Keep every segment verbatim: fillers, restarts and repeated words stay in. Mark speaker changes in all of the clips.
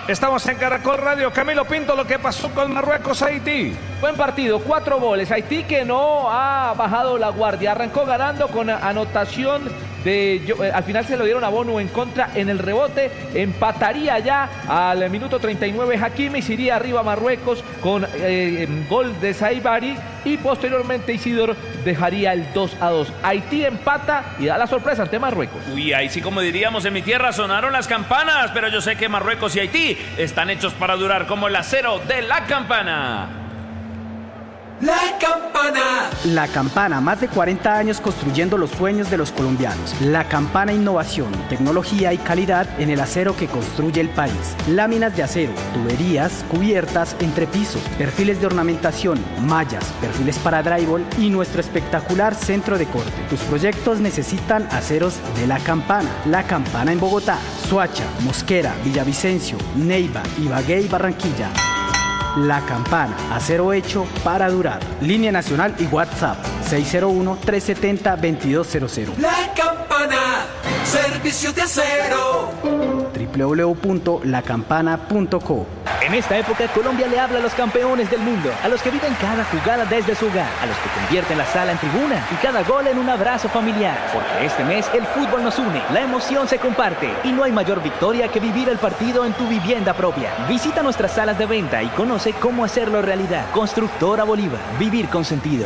Speaker 1: Estamos en Caracol Radio. Camilo Pinto, lo que pasó con Marruecos-Haití.
Speaker 2: Buen partido, cuatro goles. Haití que no ha bajado la guardia. Arrancó ganando con anotación de... Al final se lo dieron a Bonu en contra en el rebote. Empataría ya al minuto treinta y nueve Hakimi. Se iría arriba Marruecos con eh, gol de Saibari. Y posteriormente Isidor dejaría el dos a dos. Haití empata y da la sorpresa ante Marruecos.
Speaker 3: Uy, ahí sí, como diríamos en mi tierra, sonaron las campanas. Pero yo sé que Marruecos y Haití están hechos para durar como el acero de la campana.
Speaker 4: La Campana.
Speaker 5: La Campana, más de cuarenta años construyendo los sueños de los colombianos. La Campana, innovación, tecnología y calidad en el acero que construye el país. Láminas de acero, tuberías, cubiertas, entrepiso, perfiles de ornamentación, mallas, perfiles para drywall y nuestro espectacular centro de corte. Tus proyectos necesitan aceros de La Campana. La Campana en Bogotá, Soacha, Mosquera, Villavicencio, Neiva, Ibagué y Barranquilla. La Campana, acero hecho para durar. Línea nacional y WhatsApp seis cero uno, tres siete cero, dos dos cero cero.
Speaker 4: La Campana, servicios de acero.
Speaker 5: doble u doble u doble u punto la campana punto co.
Speaker 6: En esta época, Colombia le habla a los campeones del mundo, a los que viven cada jugada desde su hogar, a los que convierten la sala en tribuna y cada gol en un abrazo familiar. Porque este mes el fútbol nos une, la emoción se comparte y no hay mayor victoria que vivir el partido en tu vivienda propia. Visita nuestras salas de venta y conoce cómo hacerlo realidad. Constructora Bolívar, vivir con sentido.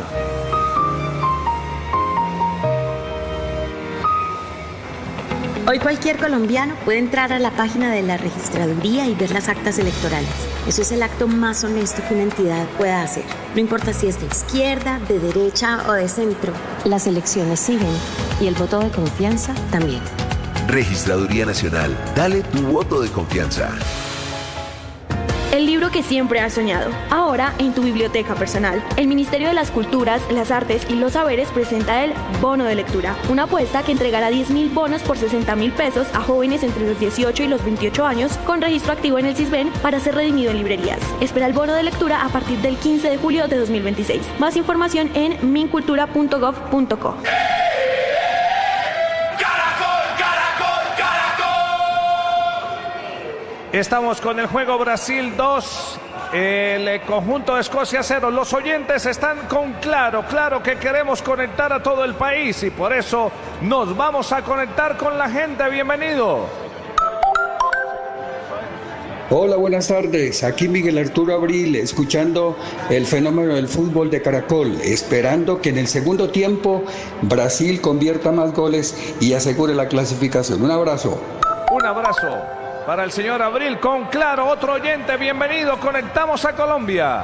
Speaker 7: Hoy cualquier colombiano puede entrar a la página de la registraduría y ver las actas electorales. Eso es el acto más honesto que una entidad pueda hacer. No importa si es de izquierda, de derecha o de centro. Las elecciones siguen y el voto de confianza también.
Speaker 8: Registraduría Nacional. Dale tu voto de confianza.
Speaker 9: El libro que siempre has soñado, ahora en tu biblioteca personal. El Ministerio de las Culturas, las Artes y los Saberes presenta el Bono de Lectura, una apuesta que entregará diez mil bonos por sesenta mil pesos a jóvenes entre los dieciocho y los veintiocho años con registro activo en el Sisbén para ser redimido en librerías. Espera el bono de lectura a partir del quince de julio de dos mil veintiséis. Más información en mincultura punto gov punto co.
Speaker 1: Estamos con el juego Brasil dos, el conjunto de Escocia cero. Los oyentes están con claro, claro que queremos conectar a todo el país y por eso nos vamos a conectar con la gente. Bienvenido.
Speaker 10: Hola, buenas tardes. Aquí Miguel Arturo Abril, escuchando el fenómeno del fútbol de Caracol, esperando que en el segundo tiempo Brasil convierta más goles y asegure la clasificación. Un abrazo.
Speaker 1: Un abrazo para el señor Abril, con claro, otro oyente, bienvenido, conectamos a Colombia.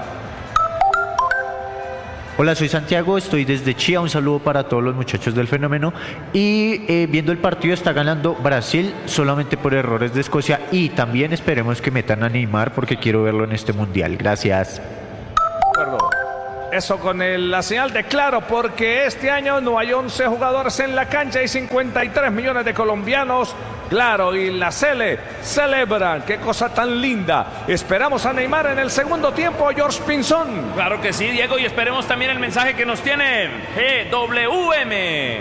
Speaker 11: Hola, soy Santiago, estoy desde Chía, un saludo para todos los muchachos del fenómeno y eh, viendo el partido está ganando Brasil solamente por errores de Escocia y también esperemos que metan a Neymar porque quiero verlo en este mundial, gracias.
Speaker 1: Eso con el, la señal de claro, porque este año no hay once jugadores en la cancha y cincuenta y tres millones de colombianos. Claro, y la Sele celebran. Qué cosa tan linda. Esperamos a Neymar en el segundo tiempo, George Pinzón.
Speaker 3: Claro que sí, Diego, y esperemos también el mensaje que nos tiene G W M.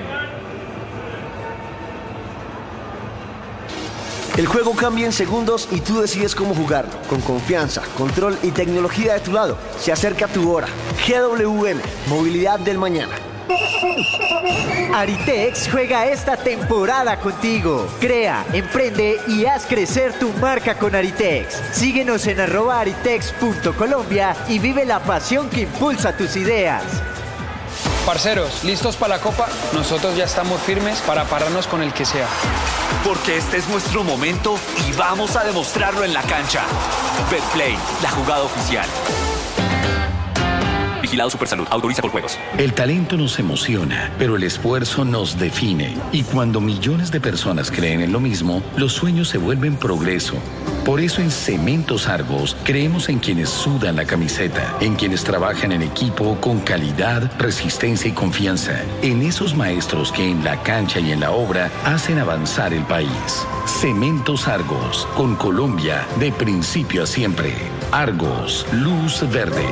Speaker 12: El juego cambia en segundos y tú decides cómo jugarlo. Con confianza, control y tecnología de tu lado. Se acerca tu hora. G W M, movilidad del mañana.
Speaker 13: Aritex juega esta temporada contigo. Crea, emprende y haz crecer tu marca con Aritex. Síguenos en arroba aritex punto colombia y vive la pasión que impulsa tus ideas.
Speaker 14: Parceros, ¿listos para la Copa? Nosotros ya estamos firmes para pararnos con el que sea.
Speaker 15: Porque este es nuestro momento y vamos a demostrarlo en la cancha. Betplay, la jugada oficial. Vigilado Supersalud, autoriza por juegos.
Speaker 16: El talento nos emociona, pero el esfuerzo nos define. Y cuando millones de personas creen en lo mismo, los sueños se vuelven progreso. Por eso en Cementos Argos creemos en quienes sudan la camiseta, en quienes trabajan en equipo con calidad, resistencia y confianza, en esos maestros que en la cancha y en la obra hacen avanzar el país. Cementos Argos, con Colombia de principio a siempre. Argos, luz verde.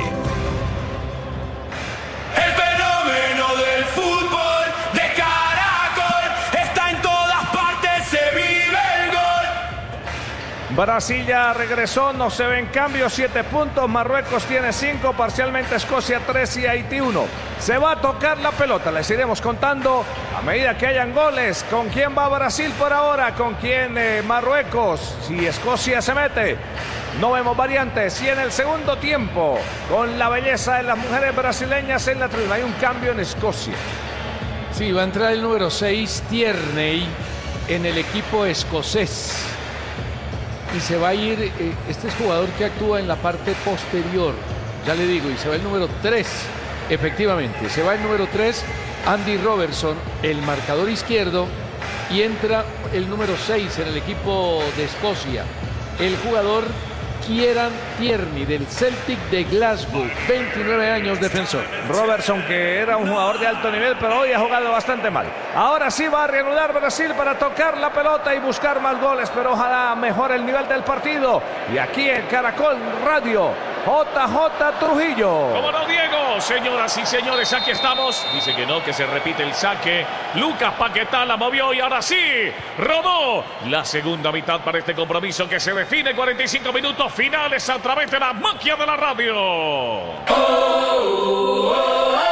Speaker 1: Brasil ya regresó, no se ven cambios, siete puntos, Marruecos tiene cinco, parcialmente Escocia tres y Haití uno. Se va a tocar la pelota, les iremos contando a medida que hayan goles. ¿Con quién va Brasil por ahora? ¿Con quién eh, Marruecos? Si Escocia se mete, no vemos variantes. Y en el segundo tiempo, con la belleza de las mujeres brasileñas en la tribuna, hay un cambio en Escocia.
Speaker 17: Sí, va a entrar el número seis, Tierney, en el equipo escocés. Y se va a ir, eh, este es jugador que actúa en la parte posterior, ya le digo, y se va el número tres, efectivamente, se va el número tres, Andy Robertson, el marcador izquierdo, y entra el número seis en el equipo de Escocia, el jugador Kieran Tierney del Celtic de Glasgow, veintinueve años, defensor.
Speaker 1: Robertson, que era un jugador de alto nivel, pero hoy ha jugado bastante mal. Ahora sí va a reanudar Brasil para tocar la pelota y buscar más goles, pero ojalá mejore el nivel del partido. Y aquí en Caracol Radio, J J Trujillo.
Speaker 3: ¿Cómo no, Diego? Señoras y señores, aquí estamos. Dice que no, que se repite el saque. Lucas Paquetá la movió y ahora sí, rodó. La segunda mitad para este compromiso que se define cuarenta y cinco minutos finales a través de la magia de la radio. Oh, oh, oh, oh.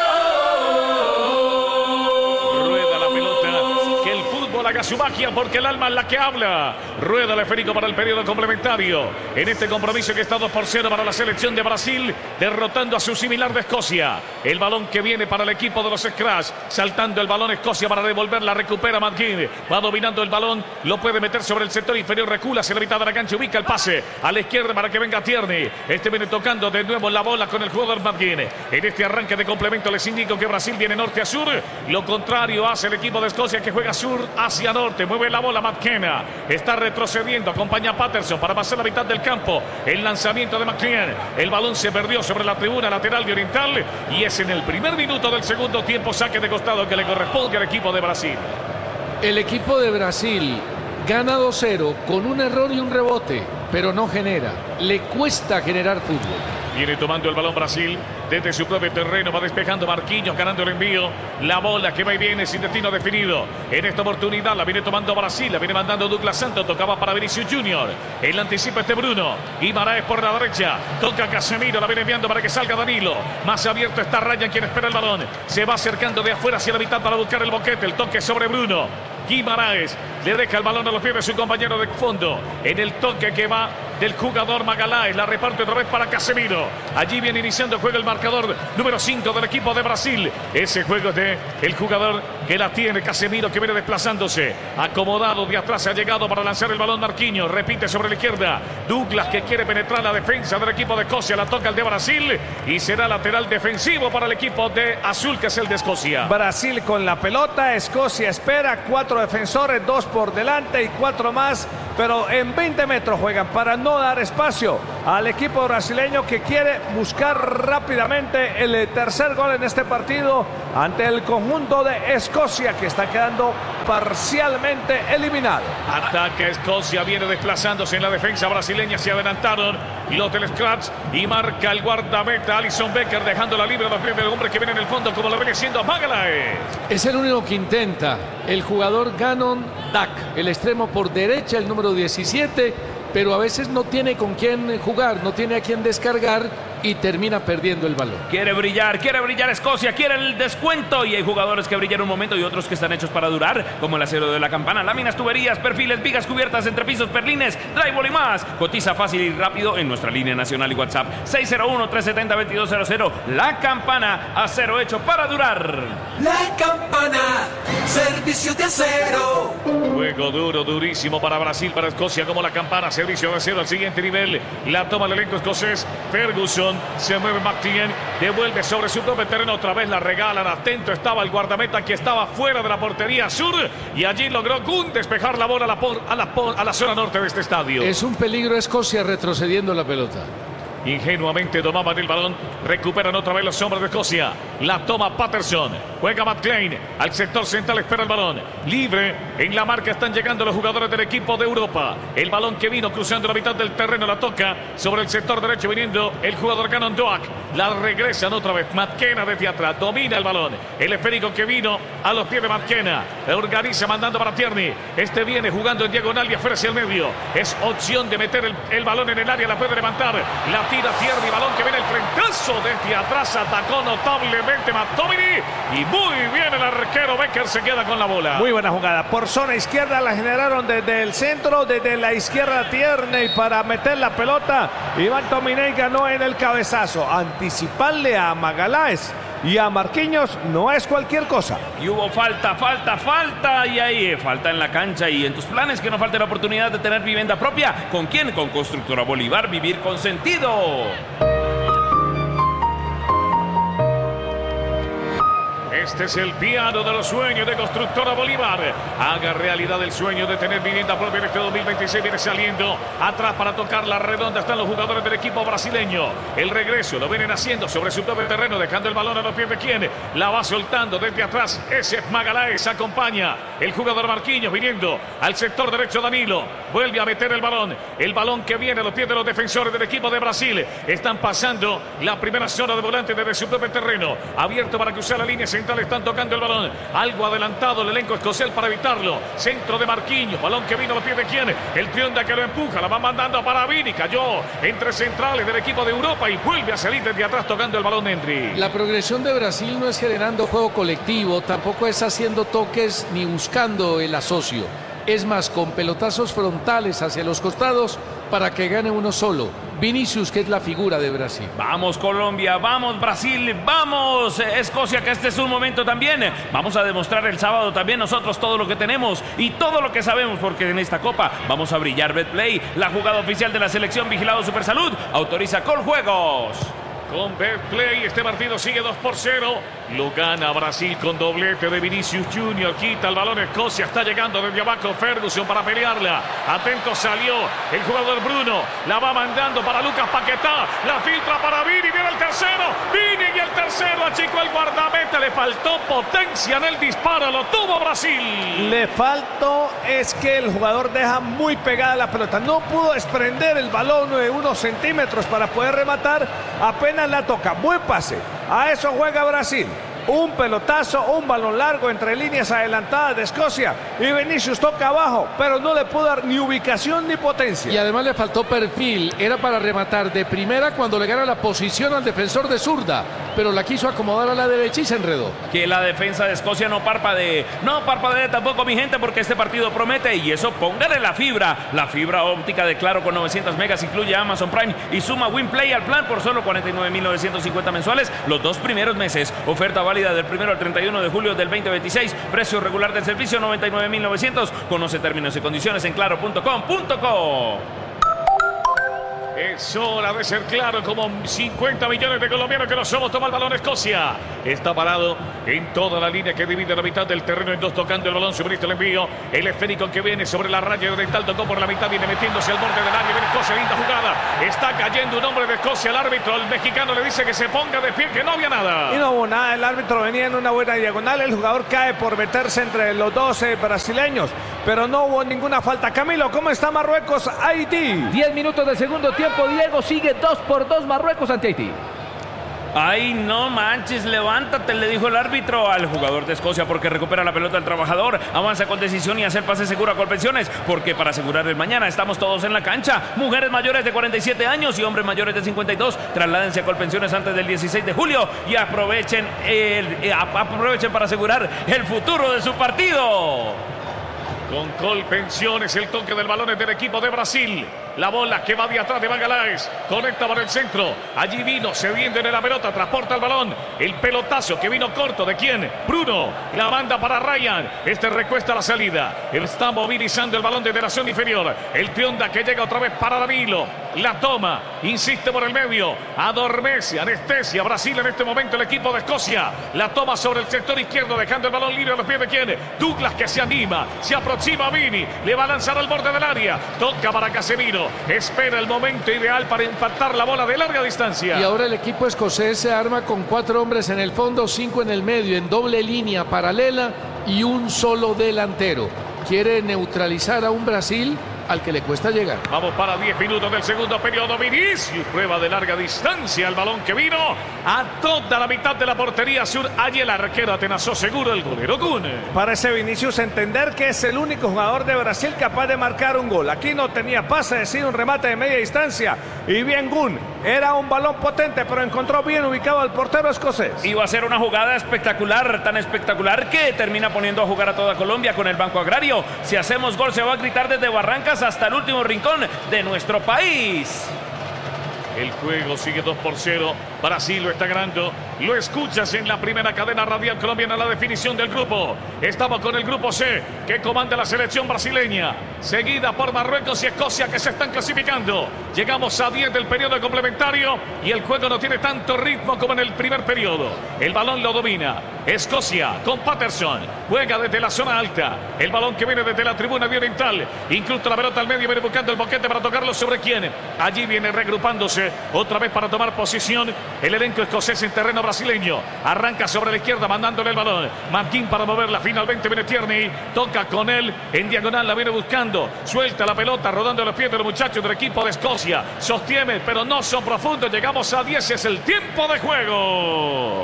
Speaker 3: Haga su magia porque el alma es la que habla. Rueda el esférico para el periodo complementario. En este compromiso que está dos por cero para la selección de Brasil, derrotando a su similar de Escocia. El balón que viene para el equipo de los Scratch. Saltando el balón Escocia para devolverla. Recupera McGinn. Va dominando el balón. Lo puede meter sobre el sector inferior. Recula hacia la mitad de la cancha. Ubica el pase a la izquierda para que venga Tierney. Este viene tocando de nuevo la bola con el jugador McGinn. En este arranque de complemento les indico que Brasil viene norte a sur. Lo contrario hace el equipo de Escocia que juega sur hacia hacia norte, mueve la bola McKenna, está retrocediendo, acompaña a Patterson para pasar la mitad del campo, el lanzamiento de McLean, el balón se perdió sobre la tribuna lateral de Oriental y es en el primer minuto del segundo tiempo saque de costado que le corresponde al equipo de Brasil.
Speaker 17: El equipo de Brasil gana dos cero con un error y un rebote, pero no genera, le cuesta generar fútbol.
Speaker 3: Viene tomando el balón Brasil desde su propio terreno, va despejando Marquinhos, ganando el envío. La bola que va y viene sin destino definido. En esta oportunidad la viene tomando Brasil, la viene mandando Douglas Santos, tocaba para Vinicius Junior. El anticipa este Bruno. Guimaraes por la derecha, toca Casemiro, la viene enviando para que salga Danilo. Más abierto está Ryan, quien espera el balón. Se va acercando de afuera hacia la mitad para buscar el boquete, el toque sobre Bruno. Guimaraes le deja el balón a los pies de su compañero de fondo. En el toque que va del jugador Magaláes, la reparte otra vez para Casemiro. Allí viene iniciando el juego el marcador número cinco del equipo de Brasil. Ese juego de el jugador que la tiene, Casemiro, que viene desplazándose. Acomodado de atrás, ha llegado para lanzar el balón Marquinhos. Repite sobre la izquierda. Douglas, que quiere penetrar la defensa del equipo de Escocia. La toca el de Brasil y será lateral defensivo para el equipo de azul, que es el de Escocia.
Speaker 1: Brasil con la pelota, Escocia espera, cuatro defensores, dos por delante y cuatro más, pero en veinte metros juegan para no dar espacio al equipo brasileño que quiere buscar rápidamente el tercer gol en este partido ante el conjunto de Escocia, que está quedando parcialmente eliminado.
Speaker 3: Ataca Escocia, viene desplazándose en la defensa brasileña, se adelantaron los del Scratch y marca el guardameta Alisson Becker, dejándola libre a los pies del hombre que viene en el fondo, como lo viene siendo Magaláes.
Speaker 17: Es el único que intenta, el jugador Gannon Dak, el extremo por derecha, el número diecisiete, pero a veces no tiene con quién jugar, no tiene a quién descargar y termina perdiendo el balón.
Speaker 3: Quiere brillar, quiere brillar Escocia, quiere el descuento y hay jugadores que brillan un momento y otros que están hechos para durar, como el acero de la campana, láminas, tuberías, perfiles, vigas, cubiertas, entrepisos, perlines, drywall y más. Cotiza fácil y rápido en nuestra línea nacional y WhatsApp seis cero uno, tres siete cero, dos dos cero cero. La Campana, acero hecho para durar.
Speaker 4: La Campana, servicio de acero.
Speaker 3: Juego duro, durísimo para Brasil, para Escocia, como La Campana, servicio de acero al siguiente nivel. La toma el elenco escocés, Ferguson, se mueve McLean, devuelve sobre su propio terreno, otra vez la regalan. Atento estaba el guardameta, que estaba fuera de la portería sur, y allí logró Gunn despejar la bola a la, por, a, la, a la zona norte de este estadio.
Speaker 17: Es un peligro Escocia retrocediendo la pelota.
Speaker 3: Ingenuamente domaban el balón. Recuperan otra vez los hombres de Escocia. La toma Patterson. Juega Matt Klein. Al sector central espera el balón. Libre. En la marca están llegando los jugadores del equipo de Europa. El balón que vino cruzando la mitad del terreno la toca. Sobre el sector derecho viniendo el jugador Cannon Doak. La regresan otra vez. McKenna desde atrás. Domina el balón. El esférico que vino a los pies de McKenna. Organiza mandando para Tierney. Este viene jugando en diagonal y afuera hacia el medio. Es opción de meter el, el balón en el área. La puede levantar. La tira Tierney. Balón que viene el frentazo desde atrás. Atacó notablemente McTominay. Y muy bien el arquero Becker se queda con la bola.
Speaker 1: Muy buena jugada. Por zona izquierda la generaron desde el centro. Desde la izquierda Tierney para meter la pelota. Y McTominay ganó en el cabezazo. Anticiparle a Magaláes y a Marquinhos no es cualquier cosa.
Speaker 18: Y hubo falta, falta, falta. Y ahí falta en la cancha. Y en tus planes que no falte la oportunidad de tener vivienda propia. ¿Con quién? Con Constructora Bolívar. Vivir con sentido.
Speaker 3: Este es el piano de los sueños de Constructora Bolívar. Haga realidad el sueño de tener vivienda propia en este dos mil veintiséis. Viene saliendo atrás para tocar la redonda. Están los jugadores del equipo brasileño. El regreso lo vienen haciendo sobre su propio terreno, dejando el balón a los pies de quien la va soltando desde atrás. Ese es Magaláes. Acompaña el jugador Marquinhos viniendo al sector derecho. Danilo vuelve a meter el balón. El balón que viene a los pies de los defensores del equipo de Brasil. Están pasando la primera zona de volante desde su propio terreno. Abierto para cruzar la línea central. Están tocando el balón. Algo adelantado el elenco escocés para evitarlo. Centro de Marquinhos. Balón que vino a los pies de quién. El Trionda que lo empuja. La va mandando para Vini. Cayó entre centrales del equipo de Europa y vuelve a salir desde atrás tocando el balón de Endri.
Speaker 17: La progresión de Brasil no es generando juego colectivo. Tampoco es haciendo toques ni buscando el asocio. Es más, con pelotazos frontales hacia los costados para que gane uno solo. Vinicius, que es la figura de Brasil.
Speaker 18: Vamos Colombia, vamos Brasil, vamos Escocia, que este es un momento también. Vamos a demostrar el sábado también nosotros todo lo que tenemos y todo lo que sabemos, porque en esta copa vamos a brillar. Betplay, la jugada oficial de la selección Vigilado Supersalud, autoriza Coljuegos.
Speaker 3: Con Betplay este partido sigue dos por cero. Lo gana Brasil con doblete de Vinicius Junior. Quita el balón Escocia. Está llegando desde abajo Ferguson para pelearla. Atento salió el jugador Bruno. La va mandando para Lucas Paquetá. La filtra para Vini. Viene el tercero. Vini y el tercero. Achicó el guardameta. Le faltó potencia en el disparo. Lo tuvo Brasil.
Speaker 1: Le faltó es que el jugador deja muy pegada la pelota. No pudo desprender el balón de unos centímetros para poder rematar. Apenas la toca. Buen pase. A eso juega Brasil. Un pelotazo, un balón largo entre líneas adelantadas de Escocia. Y Vinicius toca abajo, pero no le pudo dar ni ubicación ni potencia.
Speaker 17: Y además le faltó perfil. Era para rematar de primera cuando le gana la posición al defensor de zurda. Pero la quiso acomodar a la derecha y se enredó.
Speaker 18: Que la defensa de Escocia no parpadee. No parpadee tampoco, mi gente, porque este partido promete. Y eso, póngale la fibra. La fibra óptica de Claro con novecientos megas incluye Amazon Prime y suma WinPlay al plan por solo cuarenta y nueve mil novecientos cincuenta mensuales los dos primeros meses. Oferta válida del primero al treinta y uno de julio del veinte veintiséis. Precio regular del servicio noventa y nueve mil novecientos. Conoce términos y condiciones en claro punto com punto co.
Speaker 3: Es hora de ser claro, como cincuenta millones de colombianos que no somos. Toma el balón Escocia. Está parado en toda la línea que divide la mitad del terreno en dos, tocando el balón. Sobre este el envío. El esférico que viene sobre la raya oriental tocó por la mitad, viene metiéndose al borde del área. Viene Escocia, linda jugada. Está cayendo un hombre de Escocia. El árbitro, el mexicano, le dice que se ponga de pie, que no había nada.
Speaker 1: Y no hubo nada. El árbitro venía en una buena diagonal. El jugador cae por meterse entre los doce brasileños, pero no hubo ninguna falta. Camilo, ¿cómo está Marruecos? Haití.
Speaker 2: diez minutos del segundo tiempo. Diego, sigue dos por dos Marruecos ante Haití.
Speaker 18: Ay, no manches, levántate, le dijo el árbitro al jugador de Escocia, porque recupera la pelota el trabajador, avanza con decisión y hacer pase seguro a Colpensiones, porque para asegurar el mañana estamos todos en la cancha. Mujeres mayores de cuarenta y siete años y hombres mayores de cincuenta y dos, trasládense a Colpensiones antes del dieciséis de julio y aprovechen, el, aprovechen para asegurar el futuro de su partido.
Speaker 3: Con Colpensiones, el toque del balón es del equipo de Brasil. La bola que va de atrás de Magaláes. Conecta para el centro. Allí vino cediendo en la pelota. Transporta el balón. El pelotazo que vino corto. ¿De quién? Bruno. La manda para Ryan. Este recuesta la salida. Está movilizando el balón desde la zona inferior. El Trionda que llega otra vez para Danilo. La toma. Insiste por el medio. Adormece. Anestesia. Brasil en este momento el equipo de Escocia. La toma sobre el sector izquierdo. Dejando el balón libre a los pies de quién. Douglas que se anima. Se aproxima aproxima Vini, le va a lanzar al borde del área, toca para Casemiro, espera el momento ideal para impactar la bola de larga distancia.
Speaker 17: Y ahora el equipo escocés se arma con cuatro hombres en el fondo, cinco en el medio, en doble línea paralela y un solo delantero. Quiere neutralizar a un Brasil al que le cuesta llegar.
Speaker 3: Vamos para diez minutos del segundo periodo. Vinicius, prueba de larga distancia. El balón que vino a toda la mitad de la portería sur. Allí el arquero atenazó seguro el golero Kun.
Speaker 1: Parece Vinicius entender que es el único jugador de Brasil capaz de marcar un gol. Aquí no tenía pase, es decir, un remate de media distancia. Y bien Kun, era un balón potente, pero encontró bien ubicado al portero escocés.
Speaker 18: Iba a ser una jugada espectacular, tan espectacular que termina poniendo a jugar a toda Colombia con el Banco Agrario. Si hacemos gol se va a gritar desde Barrancas hasta el último rincón de nuestro país.
Speaker 3: El juego sigue dos por cero. Brasil lo está ganando. Lo escuchas en la primera cadena radial colombiana, la definición del grupo. Estamos con el grupo C, que comanda la selección brasileña, seguida por Marruecos y Escocia, que se están clasificando. Llegamos a diez del periodo complementario y el juego no tiene tanto ritmo como en el primer periodo. El balón lo domina Escocia con Patterson. Juega desde la zona alta. El balón que viene desde la tribuna de oriental. Incluso la pelota al medio, viene buscando el boquete para tocarlo sobre quién. Allí viene regrupándose otra vez para tomar posición el elenco escocés en terreno brasileño. Arranca sobre la izquierda mandándole el balón. Marquín para moverla. Finalmente viene Tierney. Toca con él en diagonal. La viene buscando. Suelta la pelota rodando a los pies de los muchachos del equipo de Escocia. Sostiene, pero no son profundos. Llegamos a diez. Es el tiempo de juego.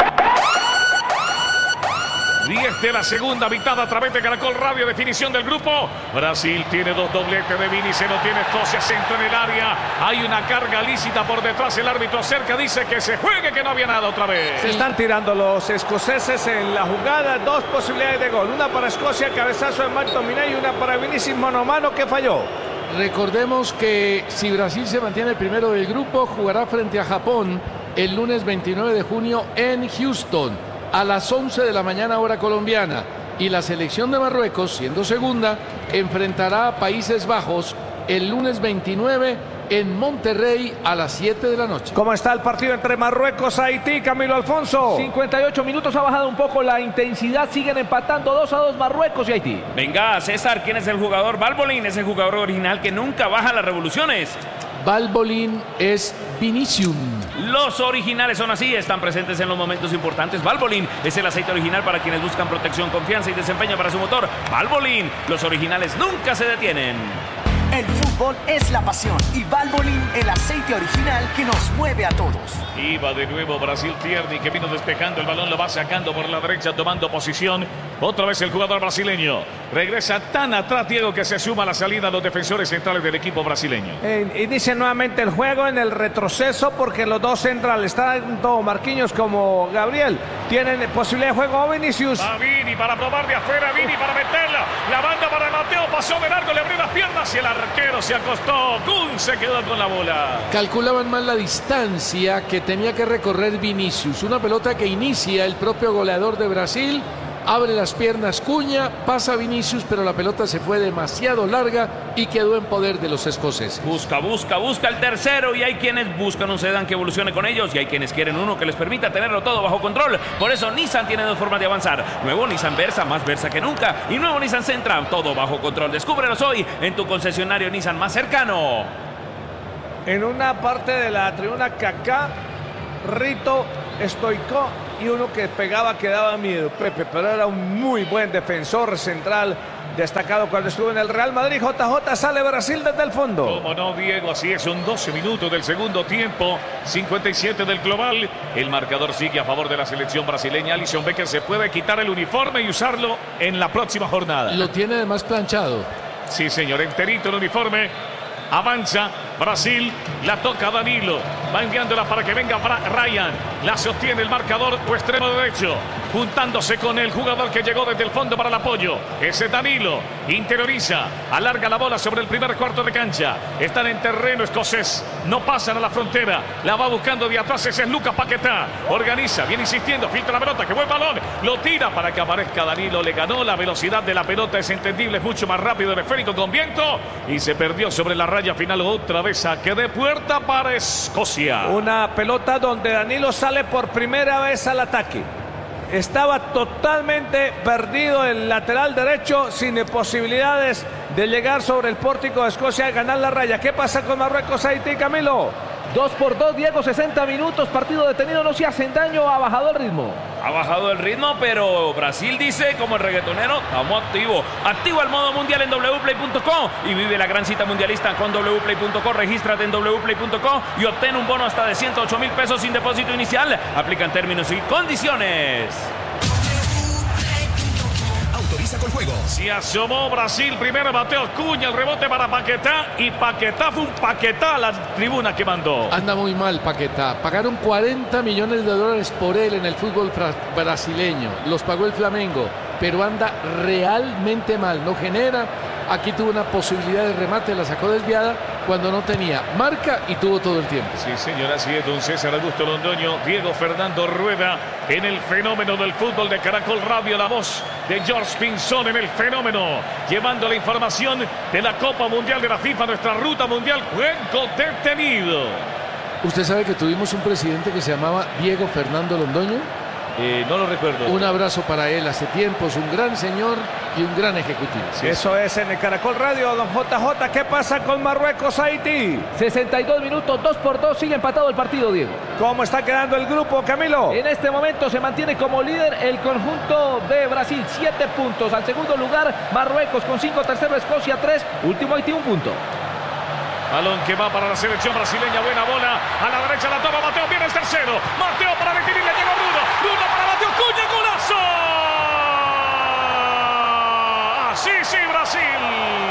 Speaker 3: diez de la segunda mitad a través de Caracol Radio, definición del grupo. Brasil tiene dos dobletes de Vini, se lo tiene Escocia, centro en el área. Hay una carga lícita por detrás, el árbitro cerca dice que se juegue, que no había nada otra vez.
Speaker 1: Se están tirando los escoceses en la jugada, dos posibilidades de gol. Una para Escocia, cabezazo de McTominay, y una para Vinicius, mano a mano, que falló.
Speaker 17: Recordemos que si Brasil se mantiene primero del grupo, jugará frente a Japón el lunes veintinueve de junio en Houston a las once de la mañana hora colombiana, y la selección de Marruecos, siendo segunda, enfrentará a Países Bajos el lunes veintinueve en Monterrey a las siete de la noche.
Speaker 1: ¿Cómo está el partido entre Marruecos y Haití, Camilo Alfonso?
Speaker 2: cincuenta y ocho minutos, ha bajado un poco la intensidad, siguen empatando dos a dos Marruecos y Haití.
Speaker 18: Venga, César, ¿quién es el jugador? Valbolín es el jugador original que nunca baja las revoluciones.
Speaker 17: Valbolín es Vinicius.
Speaker 18: Los originales son así, están presentes en los momentos importantes. Valbolín es el aceite original para quienes buscan protección, confianza y desempeño para su motor. Valbolín, los originales nunca se detienen.
Speaker 12: El fútbol es la pasión y Valvoline el aceite original que nos mueve a todos.
Speaker 3: Iba de nuevo Brasil. Tierney, que vino despejando el balón, lo va sacando por la derecha, tomando posición. Otra vez el jugador brasileño. Regresa tan atrás, Diego, que se suma a la salida a los defensores centrales del equipo brasileño.
Speaker 1: Eh, inicia nuevamente el juego en el retroceso porque los dos centrales, tanto Marquinhos como Gabriel, tienen posibilidad de juego. Vinicius.
Speaker 3: Va Vini para probar de afuera, Vini para meterla. La banda para Mateo, pasó de largo, le abrió las piernas y el arquero se acostó. Kun se quedó con la bola.
Speaker 17: Calculaban mal la distancia que tenía que recorrer Vinicius. Una pelota que inicia el propio goleador de Brasil. Abre las piernas Cuña, pasa Vinicius, pero la pelota se fue demasiado larga y quedó en poder de los escoceses.
Speaker 18: Busca, busca, busca el tercero, y hay quienes buscan un sedán que evolucione con ellos y hay quienes quieren uno que les permita tenerlo todo bajo control. Por eso Nissan tiene dos formas de avanzar. Nuevo Nissan Versa, más Versa que nunca, y nuevo Nissan Sentra, todo bajo control. Descúbrelos hoy en tu concesionario Nissan más cercano.
Speaker 1: En una parte de la tribuna, Kaká, Rito, Stoico y uno que pegaba que daba miedo, Pepe, pero era un muy buen defensor central, destacado cuando estuvo en el Real Madrid. J J, sale Brasil desde el fondo.
Speaker 3: Como no, Diego, así es, son doce minutos del segundo tiempo, cincuenta y siete del global. El marcador sigue a favor de la selección brasileña. Alisson Becker se puede quitar el uniforme y usarlo en la próxima jornada.
Speaker 17: Lo tiene además planchado.
Speaker 3: Sí, señor, enterito el uniforme. Avanza Brasil, la toca Danilo, va enviándola para que venga Ryan, la sostiene el marcador o extremo derecho, juntándose con el jugador que llegó desde el fondo para el apoyo. Ese Danilo interioriza, alarga la bola sobre el primer cuarto de cancha. Están en terreno escocés, no pasan a la frontera, la va buscando de atrás. Ese es Lucas Paquetá, organiza, viene insistiendo, filtra la pelota, que buen balón, lo tira para que aparezca Danilo. Le ganó la velocidad de la pelota, es entendible, es mucho más rápido el esférico con viento y se perdió sobre la raya final. Otra vez saque de puerta para Escocia.
Speaker 1: Una pelota donde Danilo sale por primera vez al ataque. Estaba totalmente perdido el lateral derecho, sin posibilidades de llegar sobre el pórtico de Escocia y ganar la raya. ¿Qué pasa con Marruecos, Haití, Camilo?
Speaker 2: Dos por dos, Diego, sesenta minutos, partido detenido, no se hacen daño, ha bajado el ritmo.
Speaker 18: Ha bajado el ritmo, pero Brasil dice, como el reggaetonero, estamos activos. Activa el modo mundial en doble u play punto com y vive la gran cita mundialista con doble u play punto com. Regístrate en doble u play punto com y obtén un bono hasta de ciento ocho mil pesos sin depósito inicial. Aplican términos y condiciones.
Speaker 3: Autoriza con juego. Se asomó Brasil, primero Mateo Cunha, el rebote para Paquetá y Paquetá fue un Paquetá a la tribuna que mandó.
Speaker 17: Anda muy mal Paquetá. Pagaron cuarenta millones de dólares por él en el fútbol brasileño. Los pagó el Flamengo, pero anda realmente mal. No genera. Aquí tuvo una posibilidad de remate, la sacó desviada cuando no tenía marca y tuvo todo el tiempo.
Speaker 3: Sí, señora, así es, don César Augusto Londoño, Diego Fernando Rueda en el fenómeno del fútbol de Caracol Radio, la voz de George Pinzón en el fenómeno, llevando la información de la Copa Mundial de la FIFA, nuestra ruta mundial, juego detenido.
Speaker 17: ¿Usted sabe que tuvimos un presidente que se llamaba Diego Fernando Londoño?
Speaker 3: Eh, no lo recuerdo.
Speaker 17: Un abrazo para él hace tiempo, es un gran señor y un gran ejecutivo.
Speaker 1: Sí, eso es en el Caracol Radio, don J J. ¿Qué pasa con Marruecos, Haití?
Speaker 2: sesenta y dos minutos, dos por dos, sigue empatado el partido, Diego.
Speaker 1: ¿Cómo está quedando el grupo, Camilo?
Speaker 2: En este momento se mantiene como líder el conjunto de Brasil, siete puntos. Al segundo lugar, Marruecos con cinco, tercero Escocia, tres, último Haití, un punto.
Speaker 3: Balón que va para la selección brasileña, buena bola, a la derecha la toma Mateo, viene el tercero, Mateo para definir, le llegó Bruno, Bruno para Mateo, Cunha, golazo. Así sí, Brasil.